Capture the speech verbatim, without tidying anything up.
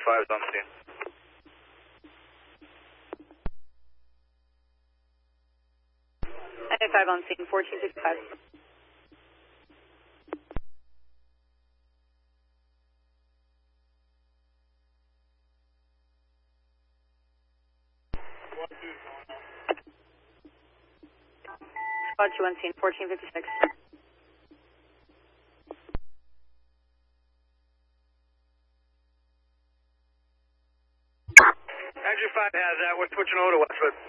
five is on the scene. nine five on scene, fourteen fifty-five. Squad two on scene, fourteen fifty-six. Andrew five has that. We're switching over to Westwood.